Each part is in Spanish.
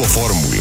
Fórmula.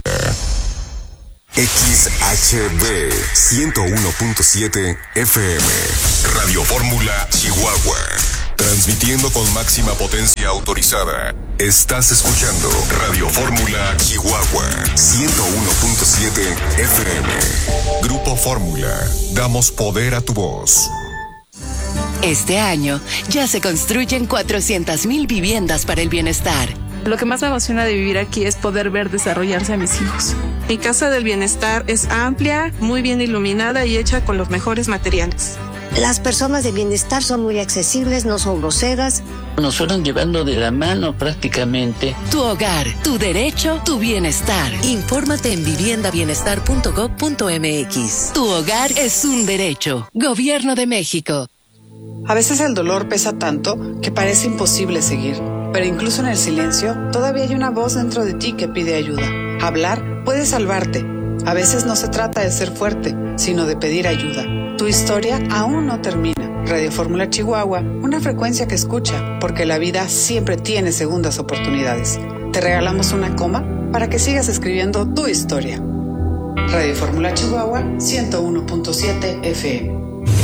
XHB 101.7 FM. Radio Fórmula Chihuahua. Transmitiendo con máxima potencia autorizada. Estás escuchando Radio Fórmula Chihuahua 101.7 FM. Grupo Fórmula. Damos poder a tu voz. Este año ya se construyen 400,000 viviendas para el bienestar. Lo que más me emociona de vivir aquí es poder ver desarrollarse a mis hijos. Mi casa del bienestar es amplia, muy bien iluminada y hecha con los mejores materiales. Las personas de bienestar son muy accesibles, no son groseras. Nos fueron llevando de la mano prácticamente. Tu hogar, tu derecho, tu bienestar. Infórmate en viviendabienestar.gov.mx. Tu hogar es un derecho. Gobierno de México. A veces el dolor pesa tanto que parece imposible seguir. Pero incluso en el silencio, todavía hay una voz dentro de ti que pide ayuda. Hablar puede salvarte. A veces no se trata de ser fuerte, sino de pedir ayuda. Tu historia aún no termina. Radio Fórmula Chihuahua, una frecuencia que escucha, porque la vida siempre tiene segundas oportunidades. Te regalamos una coma para que sigas escribiendo tu historia. Radio Fórmula Chihuahua 101.7 FM.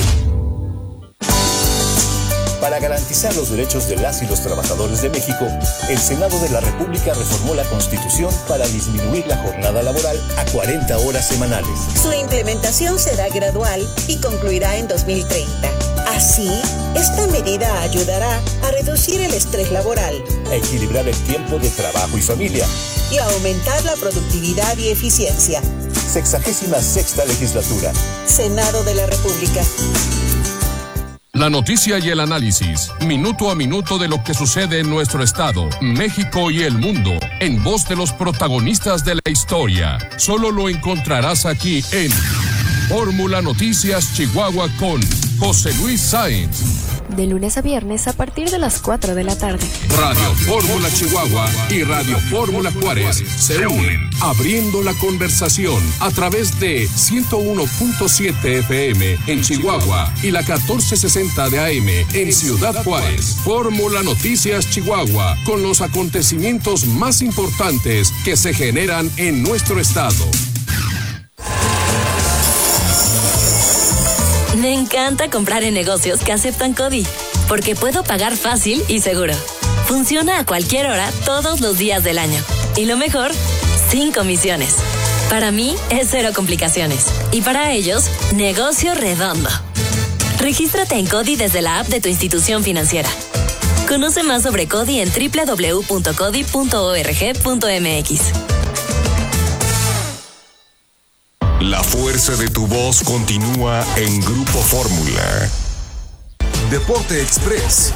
Para garantizar los derechos de las y los trabajadores de México, el Senado de la República reformó la Constitución para disminuir la jornada laboral a 40 horas semanales. Su implementación será gradual y concluirá en 2030. Así, esta medida ayudará a reducir el estrés laboral, a equilibrar el tiempo de trabajo y familia y a aumentar la productividad y eficiencia. 66ª legislatura. Senado de la República. La noticia y el análisis, minuto a minuto de lo que sucede en nuestro estado, México y el mundo, en voz de los protagonistas de la historia. Solo lo encontrarás aquí en Fórmula Noticias Chihuahua con José Luis Sáenz. De lunes a viernes a partir de las 4 de la tarde. Radio Fórmula Chihuahua y Radio Fórmula Juárez se unen, abriendo la conversación a través de 101.7 FM en Chihuahua y la 1460 de AM en Ciudad Juárez. Fórmula Noticias Chihuahua, con los acontecimientos más importantes que se generan en nuestro estado. Me encanta comprar en negocios que aceptan CODI, porque puedo pagar fácil y seguro. Funciona a cualquier hora, todos los días del año. Y lo mejor, sin comisiones. Para mí, es cero complicaciones. Y para ellos, negocio redondo. Regístrate en CODI desde la app de tu institución financiera. Conoce más sobre CODI en www.codi.org.mx. La fuerza de tu voz continúa en Grupo Fórmula. Deporte Express.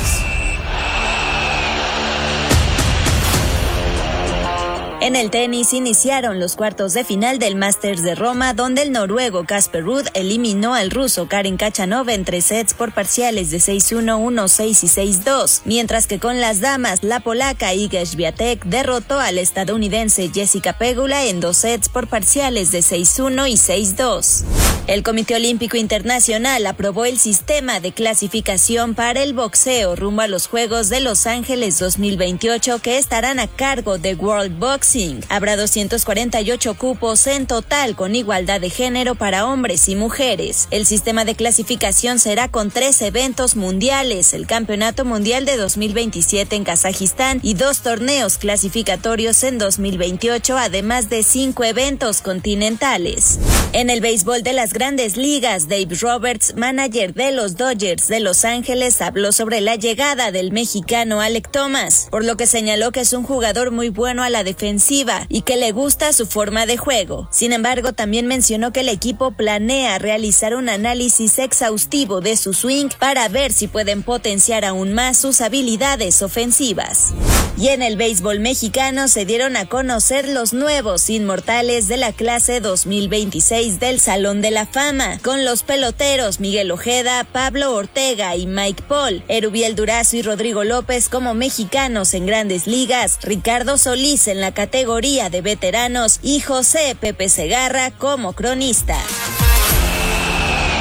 En el tenis iniciaron los cuartos de final del Masters de Roma, donde el noruego Casper Ruud eliminó al ruso Karen Khachanov en 3 sets por parciales de 6-1, 1-6 y 6-2, mientras que con las damas, la polaca Iga Świątek derrotó al estadounidense Jessica Pegula en 2 sets por parciales de 6-1 y 6-2. El Comité Olímpico Internacional aprobó el sistema de clasificación para el boxeo rumbo a los Juegos de Los Ángeles 2028, que estarán a cargo de World Boxing. Habrá 248 cupos en total, con igualdad de género para hombres y mujeres. El sistema de clasificación será con 3 eventos mundiales: el Campeonato Mundial de 2027 en Kazajistán y 2 torneos clasificatorios en 2028, además de 5 eventos continentales. En el béisbol de las Grandes Ligas, Dave Roberts, manager de los Dodgers de Los Ángeles, habló sobre la llegada del mexicano Alek Thomas, por lo que señaló que es un jugador muy bueno a la defensiva y que le gusta su forma de juego. Sin embargo, también mencionó que el equipo planea realizar un análisis exhaustivo de su swing para ver si pueden potenciar aún más sus habilidades ofensivas. Y en el béisbol mexicano se dieron a conocer los nuevos inmortales de la clase 2026 del Salón de la Fama, con los peloteros Miguel Ojeda, Pablo Ortega y Mike Paul, Erubiel Durazo y Rodrigo López como mexicanos en Grandes Ligas, Ricardo Solís en la categoría de veteranos y José Pepe Segarra como cronista.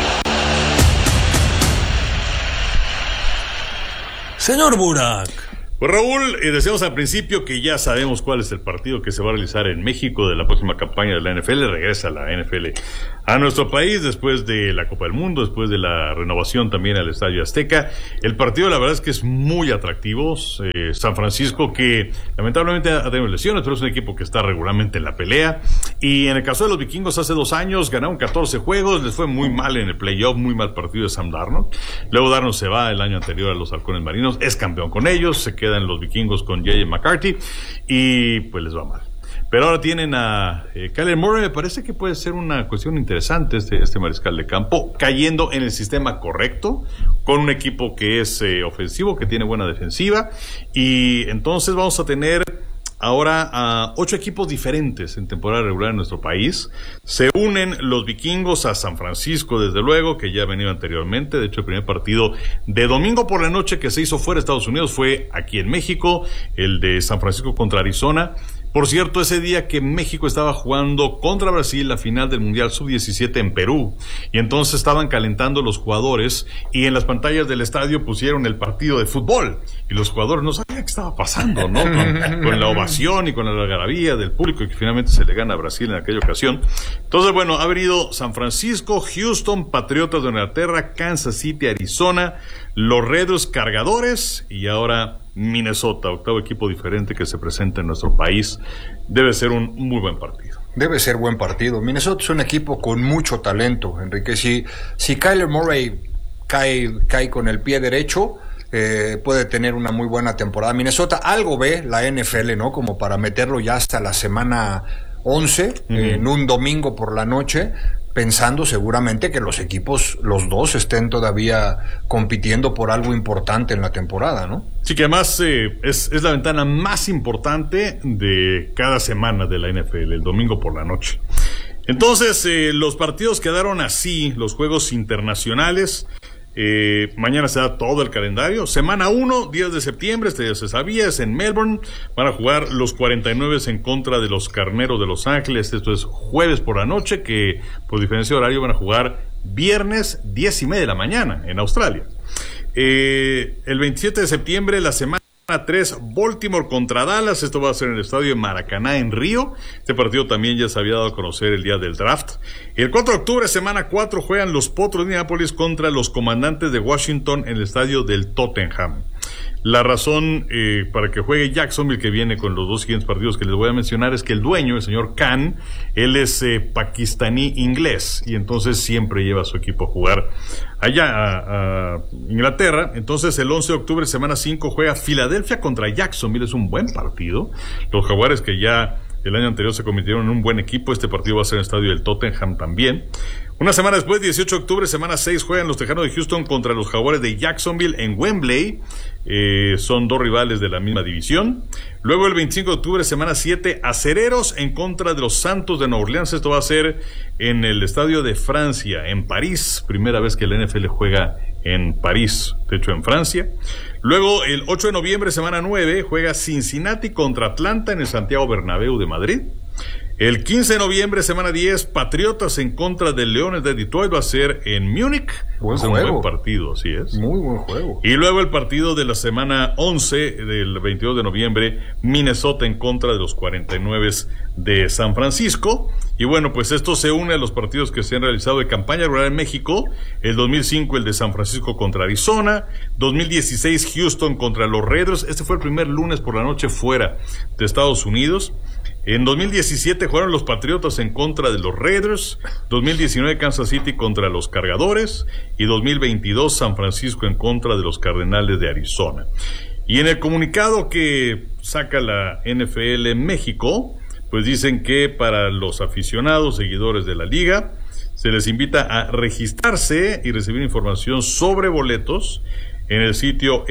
Señor Burak, Pues Raúl, decíamos al principio que ya sabemos cuál es el partido que se va a realizar en México de la próxima campaña de la NFL. Regresa la NFL a nuestro país después de la Copa del Mundo, después de la renovación también al Estadio Azteca. El partido la verdad es que es muy atractivo. San Francisco, que lamentablemente ha tenido lesiones, pero es un equipo que está regularmente en la pelea. Y en el caso de los vikingos, hace 2 años ganaron 14 juegos, les fue muy mal en el playoff, muy mal partido de Sam Darnold. Luego Darnold se va el año anterior a los Halcones Marinos, es campeón con ellos, se quedan los vikingos con J.J. McCarthy y pues les va mal. Pero ahora tienen a Kyler Murray. Me parece que puede ser una cuestión interesante este mariscal de campo, cayendo en el sistema correcto, con un equipo que es ofensivo, que tiene buena defensiva, y entonces vamos a tener ahora a 8 equipos diferentes en temporada regular en nuestro país. Se unen los vikingos a San Francisco, desde luego, que ya ha venido anteriormente. De hecho, el primer partido de domingo por la noche que se hizo fuera de Estados Unidos fue aquí en México, el de San Francisco contra Arizona. Por cierto, ese día que México estaba jugando contra Brasil la final del Mundial Sub-17 en Perú, y entonces estaban calentando los jugadores, y en las pantallas del estadio pusieron el partido de fútbol, y los jugadores no sabían qué estaba pasando, ¿no? Con la ovación y con la algarabía del público, y que finalmente se le gana a Brasil en aquella ocasión. Entonces, bueno, ha venido San Francisco, Houston, Patriotas de Inglaterra, Kansas City, Arizona, los Raiders, Cargadores, y ahora Minnesota, 8º equipo diferente que se presenta en nuestro país. Debe ser un muy buen partido. Debe ser buen partido. Minnesota es un equipo con mucho talento, Enrique. Si Kyler Murray cae con el pie derecho, puede tener una muy buena temporada. Minnesota algo ve la NFL, ¿no? Como para meterlo ya hasta la semana 11, en un domingo por la noche, pensando seguramente que los equipos, los dos, estén todavía compitiendo por algo importante en la temporada, ¿no? Sí, que además es la ventana más importante de cada semana de la NFL, el domingo por la noche. Entonces, los partidos quedaron así, los juegos internacionales. Mañana se da todo el calendario. Semana 1, 10 de septiembre, este ya se sabía, es en Melbourne. Van a jugar los 49 en contra de los Carneros de Los Ángeles. Esto es jueves por la noche, que por diferencia de horario van a jugar viernes 10:30 de la mañana en Australia. El 27 de septiembre, la semana 3, Baltimore contra Dallas. Esto va a ser en el estadio de Maracaná en Río. Este partido también ya se había dado a conocer el día del draft. El 4 de octubre, semana 4, juegan los Potros de Indianápolis contra los Comandantes de Washington en el estadio del Tottenham. La razón para que juegue Jacksonville, que viene con los 2 siguientes partidos que les voy a mencionar, es que el dueño, el señor Khan, él es pakistaní inglés, y entonces siempre lleva a su equipo a jugar allá a Inglaterra. Entonces el 11 de octubre, semana 5, juega Filadelfia contra Jacksonville. Es un buen partido. Los Jaguares, que ya el año anterior se convirtieron en un buen equipo, este partido va a ser en el estadio del Tottenham también. Una semana después, 18 de octubre, semana 6, juegan los Tejanos de Houston contra los Jaguares de Jacksonville en Wembley. Son 2 rivales de la misma división. Luego el 25 de octubre, semana 7, Acereros en contra de los Santos de Nueva Orleans. Esto va a ser en el Estadio de Francia, en París. Primera vez que la NFL juega en París, de hecho en Francia. Luego el 8 de noviembre, semana 9, juega Cincinnati contra Atlanta en el Santiago Bernabéu de Madrid. El 15 de noviembre, semana 10, Patriotas en contra de Leones de Detroit, va a ser en Múnich. Buen juego. Un buen partido, así es. Muy buen juego. Y luego el partido de la semana 11, del 22 de noviembre, Minnesota en contra de los 49 de San Francisco. Y bueno, pues esto se une a los partidos que se han realizado de campaña regular en México. El 2005, el de San Francisco contra Arizona. 2016, Houston contra los Raiders. Este fue el primer lunes por la noche fuera de Estados Unidos. En 2017 jugaron los Patriotas en contra de los Raiders. 2019 Kansas City contra los Cargadores. Y 2022 San Francisco en contra de los Cardenales de Arizona. Y en el comunicado que saca la NFL en México, pues dicen que para los aficionados, seguidores de la liga, se les invita a registrarse y recibir información sobre boletos en el sitio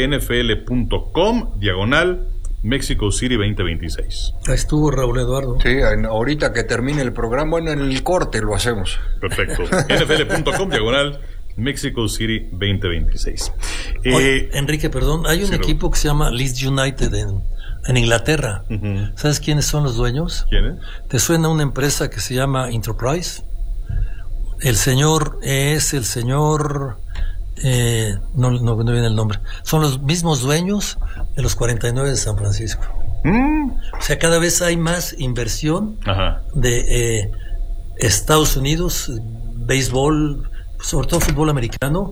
nfl.com/Mexico City 2026. Estuvo Raúl Eduardo. Sí, ahorita que termine el programa, bueno, en el corte lo hacemos. Perfecto. nfl.com/Mexico City 2026. Oye, Enrique, perdón, hay un equipo que se llama Leeds United en Inglaterra. Uh-huh. ¿Sabes quiénes son los dueños? ¿Quiénes? ¿Te suena una empresa que se llama Enterprise? El señor es el señor no viene el nombre. Son los mismos dueños de los 49 de San Francisco. O sea, cada vez hay más inversión de Estados Unidos, béisbol, sobre todo fútbol americano,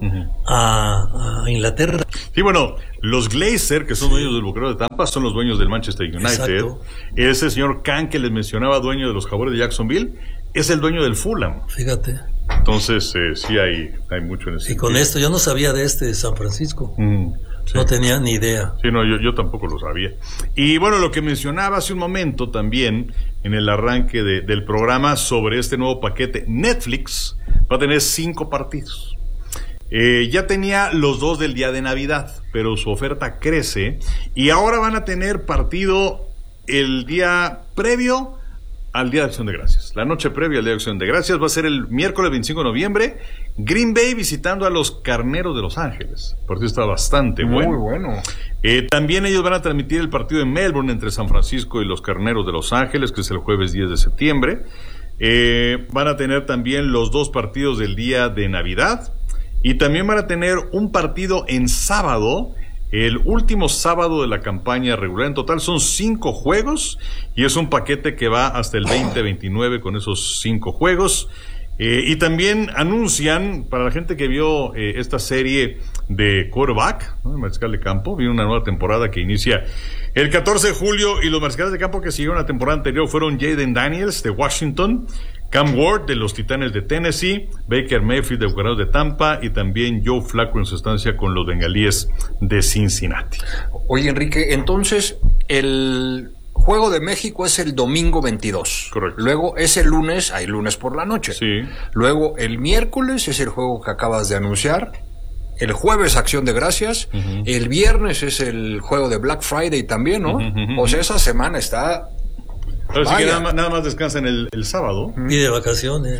a Inglaterra. Sí, bueno, los Glazer, que son dueños del Bucaneros de Tampa, son los dueños del Manchester United. Exacto. Ese señor Khan que les mencionaba, dueño de los Jaguares de Jacksonville, es el dueño del Fulham. Fíjate. Entonces, sí hay mucho en ese. Y con esto, yo no sabía de de San Francisco. Sí. No tenía ni idea. Sí, no, yo tampoco lo sabía. Y bueno, lo que mencionaba hace un momento también en el arranque del programa sobre este nuevo paquete, Netflix va a tener 5 partidos. Ya tenía los 2 del día de Navidad, pero su oferta crece y ahora van a tener partido el día previo al Día de Acción de Gracias. La noche previa al Día de Acción de Gracias va a ser el miércoles 25 de noviembre. Green Bay visitando a los Carneros de Los Ángeles. El partido está bastante bueno. Muy bueno. También ellos van a transmitir el partido en Melbourne entre San Francisco y los Carneros de Los Ángeles, que es el jueves 10 de septiembre. Van a tener también los 2 partidos del día de Navidad. Y también van a tener un partido en sábado, el último sábado de la campaña regular. En total son 5 juegos y es un paquete que va hasta el 2029 con esos 5 juegos. Y también anuncian, para la gente que vio esta serie de quarterback, ¿no? El mariscal de campo, viene una nueva temporada que inicia el 14 de julio y los mariscales de campo que siguieron la temporada anterior fueron Jaden Daniels de Washington, Cam Ward de los Titanes de Tennessee, Baker Mayfield de Bucaneros de Tampa y también Joe Flacco en su estancia con los Bengalíes de Cincinnati. Oye, Enrique, entonces el Juego de México es el domingo 22. Correcto. Luego es el lunes, hay lunes por la noche. Sí. Luego el miércoles es el juego que acabas de anunciar. El jueves Acción de Gracias. El viernes es el juego de Black Friday también, ¿no? O sea, esa semana está... Pero sí que nada más descansan el sábado. Y de vacaciones.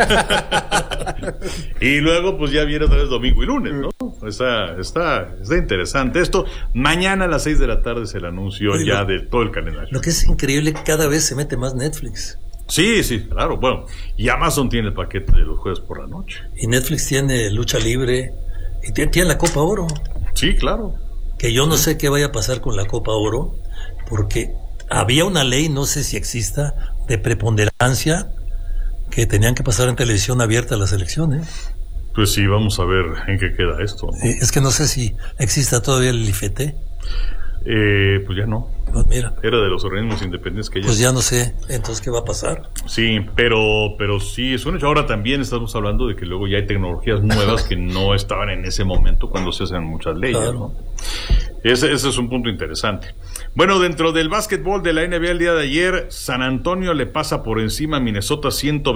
Y luego pues ya viene otra vez domingo y lunes, ¿no? Está interesante esto. Mañana a las 6 de la tarde es el anuncio ya de todo el calendario. Lo que es increíble, cada vez se mete más Netflix. Sí, claro. Bueno, y Amazon tiene el paquete de los jueves por la noche. Y Netflix tiene lucha libre y tiene la Copa Oro. Sí, claro. Que yo no sé qué vaya a pasar con la Copa Oro, porque había una ley, no sé si exista, de preponderancia que tenían que pasar en televisión abierta las elecciones. Pues sí, vamos a ver en qué queda esto, ¿no? Es que no sé si exista todavía el IFT. Pues ya no. Pues mira. Era de los organismos independientes que ya... Pues ya no sé, entonces ¿qué va a pasar? Sí, pero sí, es un hecho. Ahora también estamos hablando de que luego ya hay tecnologías nuevas que no estaban en ese momento cuando se hacen muchas leyes, claro, ¿no? Ese es un punto interesante. Bueno, dentro del básquetbol de la NBA el día de ayer, San Antonio le pasa por encima a Minnesota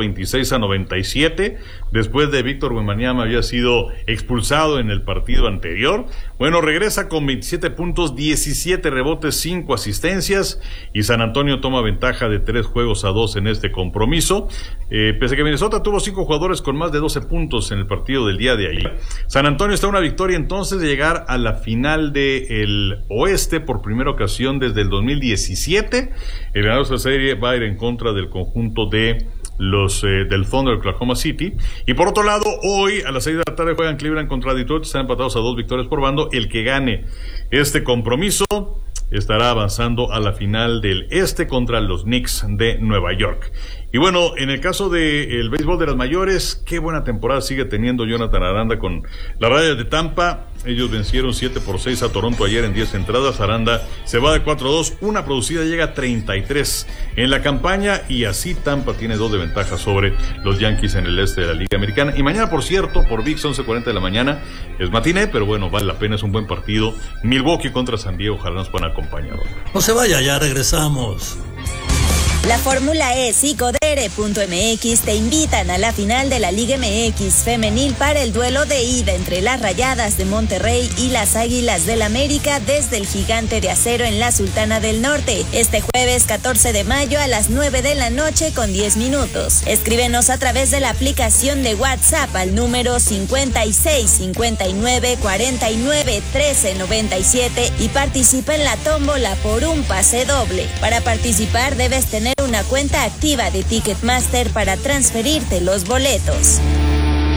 126-97, después de Víctor Wembanyama había sido expulsado en el partido anterior. Bueno, regresa con 27 puntos, 17 rebotes, 5 asistencias, y San Antonio toma ventaja de 3-2 en este compromiso. Pese a que Minnesota tuvo 5 jugadores con más de 12 puntos en el partido del día de ayer. San Antonio está a una victoria entonces de llegar a la final del oeste por primera ocasión desde el 2017. El ganador de esta serie va a ir en contra del conjunto de los del Thunder de Oklahoma City. Y por otro lado, hoy a las 6 de la tarde juegan Cleveland contra Detroit. Están empatados a 2 victorias por bando. El que gane este compromiso estará avanzando a la final del este contra los Knicks de Nueva York. Y bueno, en el caso del béisbol de las mayores, qué buena temporada sigue teniendo Jonathan Aranda con las Rayas de Tampa. Ellos vencieron 7-6 a Toronto ayer en 10 entradas. Aranda se va de 4-2, una producida llega a 33 en la campaña, y así Tampa tiene 2 de ventaja sobre los Yankees en el este de la Liga Americana. Y mañana, por cierto, por ViX 11:40 de la mañana, es matiné, pero bueno, vale la pena, es un buen partido. Milwaukee contra San Diego, ojalá nos puedan acompañar. No se vaya, ya regresamos. La Fórmula E y Codere.mx te invitan a la final de la Liga MX femenil para el duelo de ida entre las Rayadas de Monterrey y las Águilas del América desde el Gigante de Acero en la Sultana del Norte, este jueves 14 de mayo a las 9 de la noche con 10 minutos. Escríbenos a través de la aplicación de WhatsApp al número 56 59 49 13 97 y participa en la tómbola por un pase doble. Para participar debes tener una cuenta activa de Ticketmaster para transferirte los boletos.